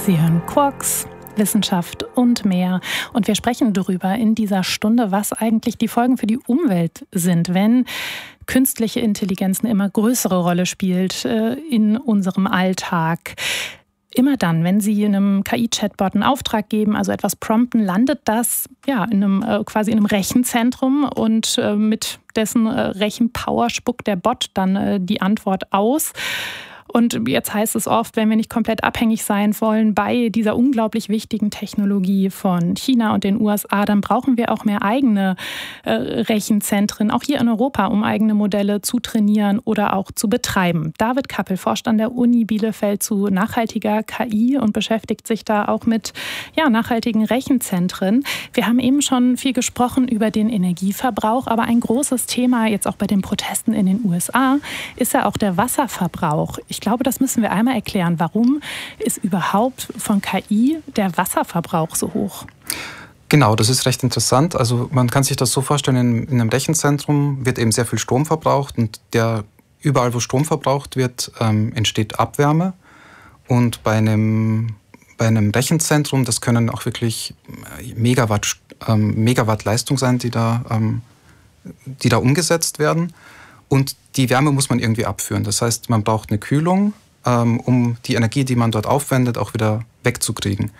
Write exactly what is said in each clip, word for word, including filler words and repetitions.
Sie hören Quarks, Wissenschaft und mehr. Und wir sprechen darüber in dieser Stunde, was eigentlich die Folgen für die Umwelt sind, wenn künstliche Intelligenz eine immer größere Rolle spielt äh, in unserem Alltag. Immer dann, wenn Sie einem K I-Chatbot einen Auftrag geben, also etwas prompten, landet das ja in einem äh, quasi in einem Rechenzentrum und äh, mit dessen äh, Rechenpower spuckt der Bot dann äh, die Antwort aus. Und jetzt heißt es oft, wenn wir nicht komplett abhängig sein wollen bei dieser unglaublich wichtigen Technologie von China und den U S A, dann brauchen wir auch mehr eigene äh, Rechenzentren, auch hier in Europa, um eigene Modelle zu trainieren oder auch zu betreiben. David Kappel forscht an der Uni Bielefeld zu nachhaltiger K I und beschäftigt sich da auch mit ja, nachhaltigen Rechenzentren. Wir haben eben schon viel gesprochen über den Energieverbrauch, aber ein großes Thema jetzt auch bei den Protesten in den U S A ist ja auch der Wasserverbrauch. Ich glaube, das müssen wir einmal erklären. Warum ist überhaupt von K I der Wasserverbrauch so hoch? Genau, das ist recht interessant. Also man kann sich das so vorstellen, in, in einem Rechenzentrum wird eben sehr viel Strom verbraucht und der, überall, wo Strom verbraucht wird, ähm, entsteht Abwärme. Und bei einem, bei einem Rechenzentrum, das können auch wirklich Megawatt, ähm, Megawatt Leistung sein, die da, ähm, die da umgesetzt werden. Und die Wärme muss man irgendwie abführen. Das heißt, man braucht eine Kühlung, ähm, um die Energie, die man dort aufwendet, auch wieder wegzukriegen.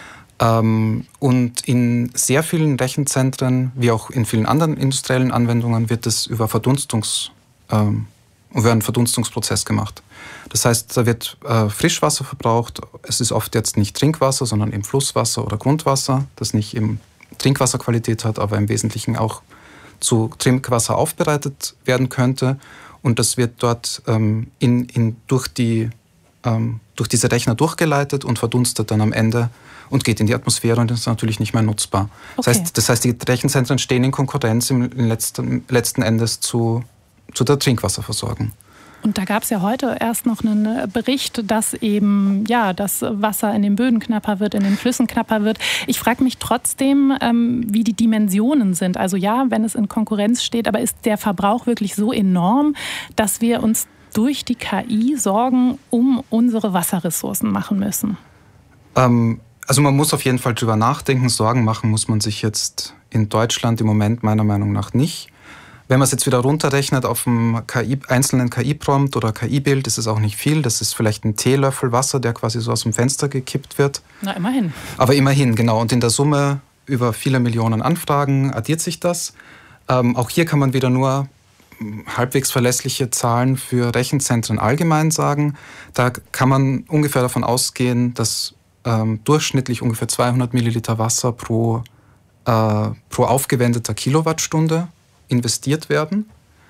Ähm, und in sehr vielen Rechenzentren, wie auch in vielen anderen industriellen Anwendungen, wird es über, Verdunstungs, ähm, über einen Verdunstungsprozess gemacht. Das heißt, da wird äh, Frischwasser verbraucht. Es ist oft jetzt nicht Trinkwasser, sondern eben Flusswasser oder Grundwasser, das nicht eben Trinkwasserqualität hat, aber im Wesentlichen auch zu Trinkwasser aufbereitet werden könnte. Und das wird dort ähm, in, in, durch, die, ähm, durch diese Rechner durchgeleitet und verdunstet dann am Ende und geht in die Atmosphäre und ist natürlich nicht mehr nutzbar. Okay. Das heißt, das heißt, die Rechenzentren stehen in Konkurrenz im letzten, letzten Endes zu, zu der Trinkwasserversorgung. Und da gab es ja heute erst noch einen Bericht, dass eben ja das Wasser in den Böden knapper wird, in den Flüssen knapper wird. Ich frage mich trotzdem, ähm, wie die Dimensionen sind. Also ja, wenn es in Konkurrenz steht, aber ist der Verbrauch wirklich so enorm, dass wir uns durch die K I Sorgen um unsere Wasserressourcen machen müssen? Ähm, also man muss auf jeden Fall drüber nachdenken. Sorgen machen muss man sich jetzt in Deutschland im Moment meiner Meinung nach nicht. Wenn man es jetzt wieder runterrechnet auf einem K I, einzelnen K I-Prompt oder K I-Bild, ist es auch nicht viel. Das ist vielleicht ein Teelöffel Wasser, der quasi so aus dem Fenster gekippt wird. Na, immerhin. Aber immerhin, genau. Und in der Summe über viele Millionen Anfragen addiert sich das. Ähm, auch hier kann man wieder nur halbwegs verlässliche Zahlen für Rechenzentren allgemein sagen. Da kann man ungefähr davon ausgehen, dass ähm, durchschnittlich ungefähr zweihundert Milliliter Wasser pro, äh, pro aufgewendeter Kilowattstunde investiert werden.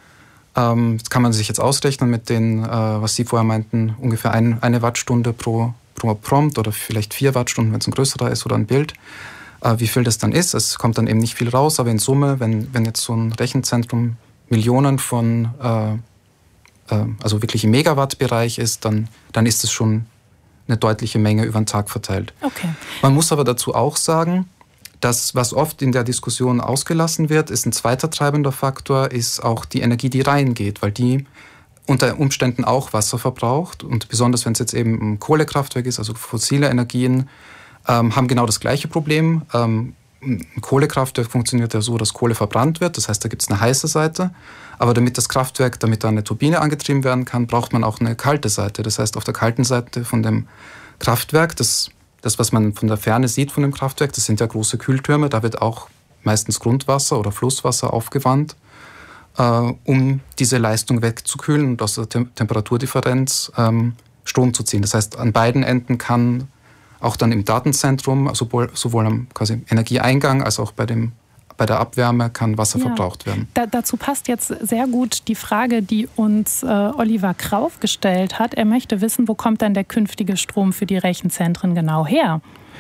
Ähm, das kann man sich jetzt ausrechnen mit den, äh, was Sie vorher meinten, ungefähr ein, eine Wattstunde pro, pro Prompt oder vielleicht vier Wattstunden, wenn es ein größerer ist oder ein Bild. Äh, wie viel das dann ist, es kommt dann eben nicht viel raus, aber in Summe, wenn, wenn jetzt so ein Rechenzentrum Millionen von, äh, äh, also wirklich im Megawatt-Bereich ist, dann, dann ist es schon eine deutliche Menge über den Tag verteilt. Okay. Man muss aber dazu auch sagen, das, was oft in der Diskussion ausgelassen wird, ist ein zweiter treibender Faktor, ist auch die Energie, die reingeht, weil die unter Umständen auch Wasser verbraucht. Und besonders wenn es jetzt eben ein Kohlekraftwerk ist, also fossile Energien, ähm, haben genau das gleiche Problem. Ähm, ein Kohlekraftwerk funktioniert ja so, dass Kohle verbrannt wird, das heißt, da gibt es eine heiße Seite. Aber damit das Kraftwerk, damit da eine Turbine angetrieben werden kann, braucht man auch eine kalte Seite. Das heißt, auf der kalten Seite von dem Kraftwerk, das Das, was man von der Ferne sieht von dem Kraftwerk, das sind ja große Kühltürme. Da wird auch meistens Grundwasser oder Flusswasser aufgewandt, äh, um diese Leistung wegzukühlen und aus der Tem- Temperaturdifferenz ähm, Strom zu ziehen. Das heißt, an beiden Enden kann auch dann im Datenzentrum, sowohl, sowohl am quasi Energieeingang als auch bei dem bei der Abwärme kann Wasser ja. verbraucht werden. Da, dazu passt jetzt sehr gut die Frage, die uns äh, Oliver Krauf gestellt hat. Er möchte wissen, wo kommt denn der künftige Strom für die Rechenzentren genau her?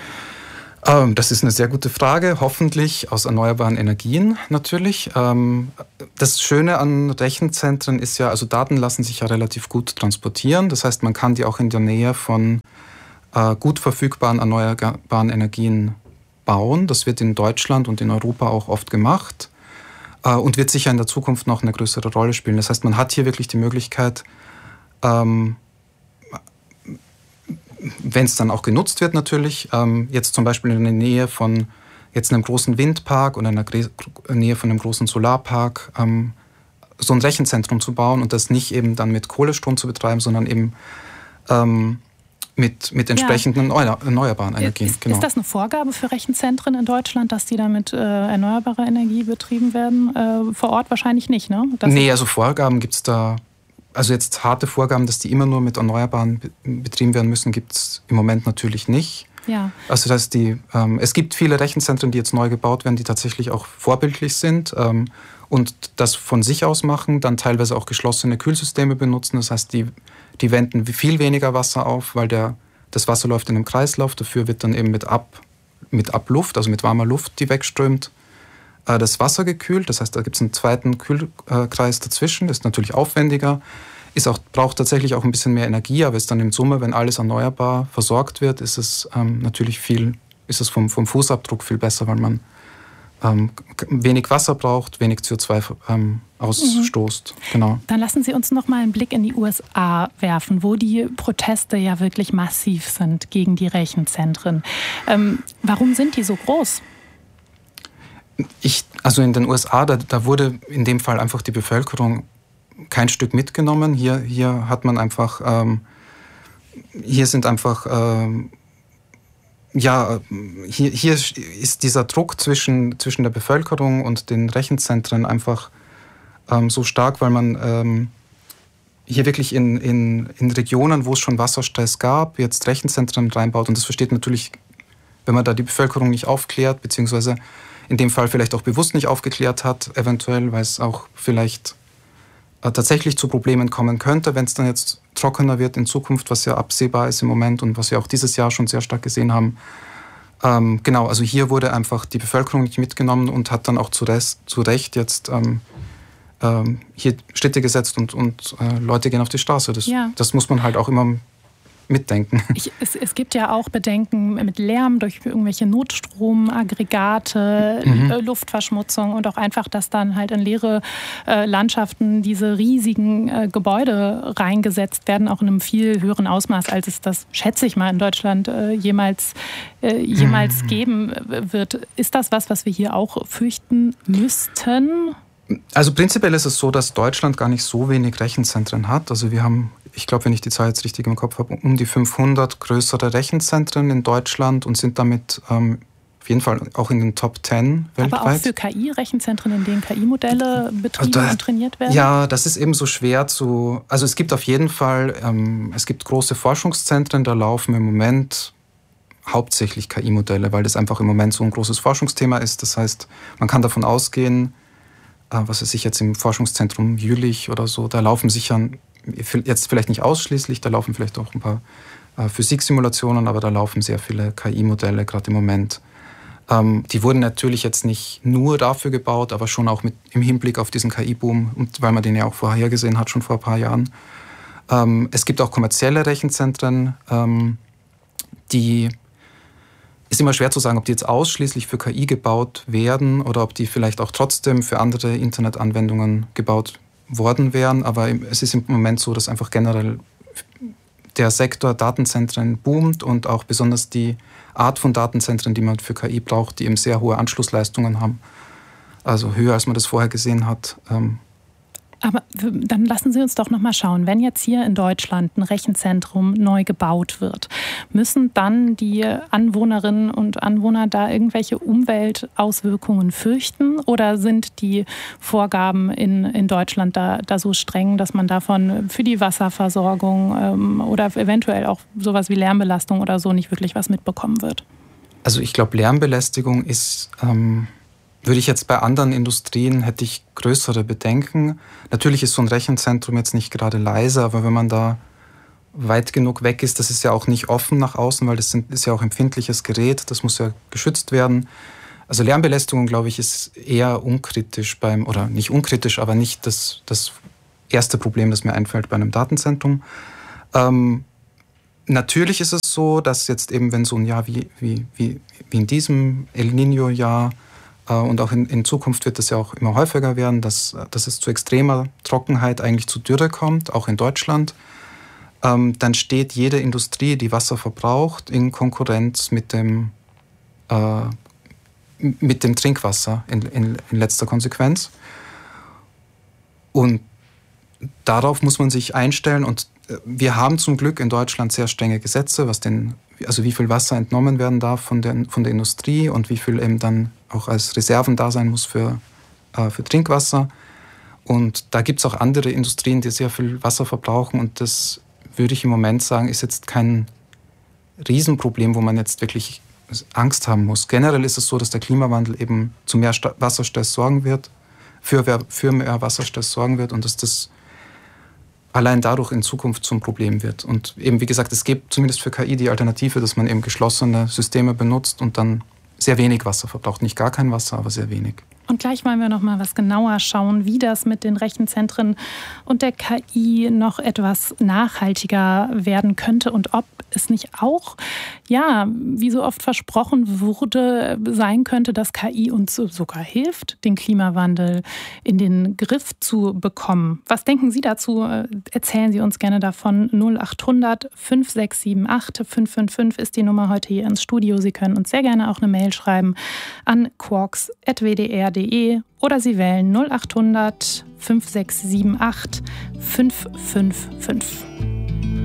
Ähm, das ist eine sehr gute Frage. Hoffentlich aus erneuerbaren Energien natürlich. Ähm, das Schöne an Rechenzentren ist ja, also Daten lassen sich ja relativ gut transportieren. Das heißt, man kann die auch in der Nähe von äh, gut verfügbaren erneuerbaren Energien bauen. Das wird in Deutschland und in Europa auch oft gemacht äh, und wird sicher in der Zukunft noch eine größere Rolle spielen. Das heißt, man hat hier wirklich die Möglichkeit, ähm, wenn es dann auch genutzt wird natürlich, ähm, jetzt zum Beispiel in der Nähe von jetzt einem großen Windpark oder in der Gre- Nähe von einem großen Solarpark, ähm, so ein Rechenzentrum zu bauen und das nicht eben dann mit Kohlestrom zu betreiben, sondern eben ähm, mit, mit entsprechenden ja. erneuerbaren Energien. Ist, genau. ist das eine Vorgabe für Rechenzentren in Deutschland, dass die da mit äh, erneuerbarer Energie betrieben werden? Äh, vor Ort wahrscheinlich nicht, ne? Das nee, also Vorgaben gibt es da, also jetzt harte Vorgaben, dass die immer nur mit Erneuerbaren be- betrieben werden müssen, gibt es im Moment natürlich nicht. Ja. Also das heißt, die, ähm, es gibt viele Rechenzentren, die jetzt neu gebaut werden, die tatsächlich auch vorbildlich sind ähm, und das von sich aus machen, dann teilweise auch geschlossene Kühlsysteme benutzen. Das heißt, die, die wenden viel weniger Wasser auf, weil der, das Wasser läuft in einem Kreislauf. Dafür wird dann eben mit, Ab, mit Abluft, also mit warmer Luft, die wegströmt, äh, das Wasser gekühlt. Das heißt, da gibt es einen zweiten Kühlkreis dazwischen. Das ist natürlich aufwendiger. Ist auch, braucht tatsächlich auch ein bisschen mehr Energie, aber ist dann in Summe, wenn alles erneuerbar versorgt wird, ist es ähm, natürlich viel, ist es vom, vom Fußabdruck viel besser, weil man ähm, wenig Wasser braucht, wenig C O zwei ähm, ausstoßt. Mhm. Genau. Dann lassen Sie uns noch mal einen Blick in die U S A werfen, wo die Proteste ja wirklich massiv sind gegen die Rechenzentren. Ähm, warum sind die so groß? Ich, also in den U S A, da, da wurde in dem Fall einfach die Bevölkerung kein Stück mitgenommen. Hier, hier hat man einfach, ähm, hier sind einfach, ähm, ja, hier, hier ist dieser Druck zwischen, zwischen der Bevölkerung und den Rechenzentren einfach ähm, so stark, weil man ähm, hier wirklich in, in, in Regionen, wo es schon Wasserstress gab, jetzt Rechenzentren reinbaut. Und das versteht natürlich, wenn man da die Bevölkerung nicht aufklärt, beziehungsweise in dem Fall vielleicht auch bewusst nicht aufgeklärt hat, eventuell, weil es auch vielleicht tatsächlich zu Problemen kommen könnte, wenn es dann jetzt trockener wird in Zukunft, was ja absehbar ist im Moment und was wir auch dieses Jahr schon sehr stark gesehen haben. Ähm, genau, also hier wurde einfach die Bevölkerung nicht mitgenommen und hat dann auch zu, Rest, zu Recht jetzt ähm, ähm, hier Schritte gesetzt und, und äh, Leute gehen auf die Straße. Das, ja. das muss man halt auch immer mitdenken. Ich, es, es gibt ja auch Bedenken mit Lärm durch irgendwelche Notstromaggregate, mhm. Luftverschmutzung und auch einfach, dass dann halt in leere äh, Landschaften diese riesigen äh, Gebäude reingesetzt werden, auch in einem viel höheren Ausmaß, als es das, schätze ich mal, in Deutschland äh, jemals, äh, jemals mhm. geben wird. Ist das was, was wir hier auch fürchten müssten? Also prinzipiell ist es so, dass Deutschland gar nicht so wenig Rechenzentren hat. Also wir haben, ich glaube, wenn ich die Zahl jetzt richtig im Kopf habe, um die fünfhundert größere Rechenzentren in Deutschland und sind damit ähm, auf jeden Fall auch in den Top zehn weltweit. Aber auch für K I-Rechenzentren, in denen K I-Modelle betrieben also da, und trainiert werden? Ja, das ist eben so schwer zu... Also es gibt auf jeden Fall, ähm, es gibt große Forschungszentren, da laufen im Moment hauptsächlich K I-Modelle, weil das einfach im Moment so ein großes Forschungsthema ist. Das heißt, man kann davon ausgehen, was weiß ich jetzt im Forschungszentrum Jülich oder so, da laufen sicher, jetzt vielleicht nicht ausschließlich, da laufen vielleicht auch ein paar äh, Physiksimulationen, aber da laufen sehr viele K I-Modelle gerade im Moment. Ähm, die wurden natürlich jetzt nicht nur dafür gebaut, aber schon auch mit, im Hinblick auf diesen K I-Boom, und weil man den ja auch vorhergesehen hat, schon vor ein paar Jahren. Ähm, es gibt auch kommerzielle Rechenzentren, ähm, die... Ist immer schwer zu sagen, ob die jetzt ausschließlich für K I gebaut werden oder ob die vielleicht auch trotzdem für andere Internetanwendungen gebaut worden wären. Aber es ist im Moment so, dass einfach generell der Sektor Datenzentren boomt und auch besonders die Art von Datenzentren, die man für K I braucht, die eben sehr hohe Anschlussleistungen haben. Also höher, als man das vorher gesehen hat. Aber dann lassen Sie uns doch noch mal schauen, wenn jetzt hier in Deutschland ein Rechenzentrum neu gebaut wird, müssen dann die Anwohnerinnen und Anwohner da irgendwelche Umweltauswirkungen fürchten? Oder sind die Vorgaben in, in Deutschland da, da so streng, dass man davon für die Wasserversorgung ähm, oder eventuell auch sowas wie Lärmbelastung oder so nicht wirklich was mitbekommen wird? Also ich glaube, Lärmbelästigung ist... Ähm Würde ich jetzt bei anderen Industrien, hätte ich größere Bedenken. Natürlich ist so ein Rechenzentrum jetzt nicht gerade leise, aber wenn man da weit genug weg ist, das ist ja auch nicht offen nach außen, weil das ist ja auch empfindliches Gerät, das muss ja geschützt werden. Also Lärmbelästigung, glaube ich, ist eher unkritisch beim, oder nicht unkritisch, aber nicht das, das erste Problem, das mir einfällt bei einem Datenzentrum. Ähm, natürlich ist es so, dass jetzt eben, wenn so ein Jahr wie, wie, wie, wie in diesem El Niño-Jahr, und auch in, in Zukunft wird es ja auch immer häufiger werden, dass, dass es zu extremer Trockenheit, eigentlich zu Dürre kommt, auch in Deutschland. ähm, dann steht jede Industrie, die Wasser verbraucht, in Konkurrenz mit dem, äh, mit dem Trinkwasser in, in, in letzter Konsequenz. Und darauf muss man sich einstellen. Und wir haben zum Glück in Deutschland sehr strenge Gesetze, was den, also wie viel Wasser entnommen werden darf von der, von der Industrie und wie viel eben dann auch als Reserven da sein muss für, äh, für Trinkwasser. Und da gibt es auch andere Industrien, die sehr viel Wasser verbrauchen. Und das würde ich im Moment sagen, ist jetzt kein Riesenproblem, wo man jetzt wirklich Angst haben muss. Generell ist es so, dass der Klimawandel eben zu mehr Wasserstress sorgen wird, für, für mehr Wasserstress sorgen wird und dass das allein dadurch in Zukunft zum Problem wird. Und eben, wie gesagt, es gibt zumindest für K I die Alternative, dass man eben geschlossene Systeme benutzt und dann sehr wenig Wasser verbraucht. Nicht gar kein Wasser, aber sehr wenig. Und gleich wollen wir noch mal was genauer schauen, wie das mit den Rechenzentren und der K I noch etwas nachhaltiger werden könnte und ob es nicht auch, ja, wie so oft versprochen wurde, sein könnte, dass K I uns sogar hilft, den Klimawandel in den Griff zu bekommen. Was denken Sie dazu? Erzählen Sie uns gerne davon. null acht hundert fünf sechs sieben acht fünf fünf fünf ist die Nummer heute hier ins Studio. Sie können uns sehr gerne auch eine Mail schreiben an quarks at w d r punkt d e oder Sie wählen null acht hundert fünf sechs sieben acht fünf fünf fünf.